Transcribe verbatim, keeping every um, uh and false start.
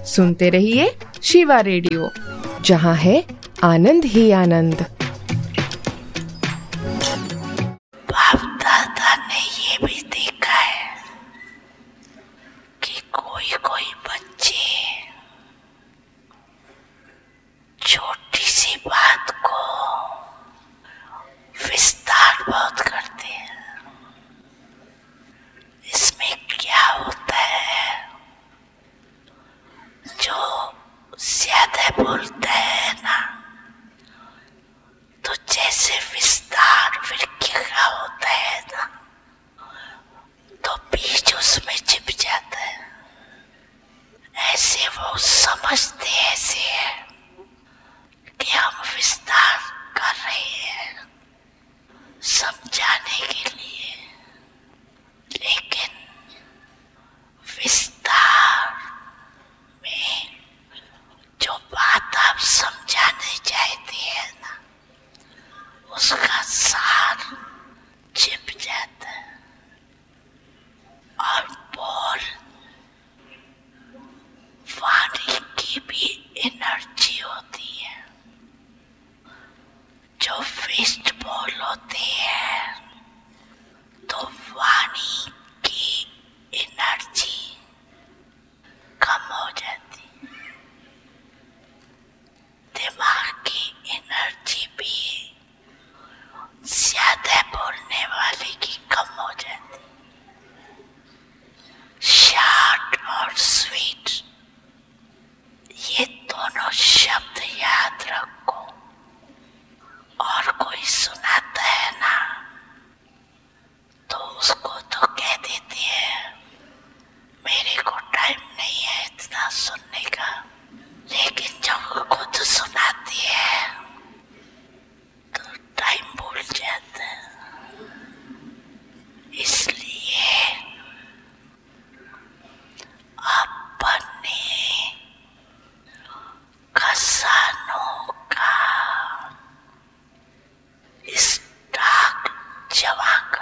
सुनते रहिए शिवा रेडियो, जहाँ है आनंद ही आनंद। बाप दादा ने ये भी देखा है कि कोई कोई बच्चे छोटी सी बात को विस्तार बहुत करते हैं। इसमें क्या होता है, जो ज्यादा बोलता है ना, तो जैसे विस्तार वृक्ष का होता है ना, तो बीज उसमें छिप जाता है। ऐसे वो समझते ऐसे है कि हम विस्तार कर रहे हैं समझाने के लिए, लेकिन विस्तार में जो बात आप समझाने चाहते हैं ना, उसका सार छिप जाता है। और बोल वाणी की भी एनर्जी होती है। जो वेस्ट बोल होते हैं तो वाणी की एनर्जी कम हो जाती है, दिमाग की एनर्जी भी ज्यादा बोलने वाले की कम हो जाती। शॉर्ट और स्वीट, ये दोनों शब्द याद रखो। और कोई सुनाता है ना, तो उसको तो कह देते हैं मेरे को टाइम नहीं है इतना सुनने का, लेकिन जब खुद सुनाती है तो टाइम भूल जाता है। इसलिए अपने खजानों का स्टॉक जमा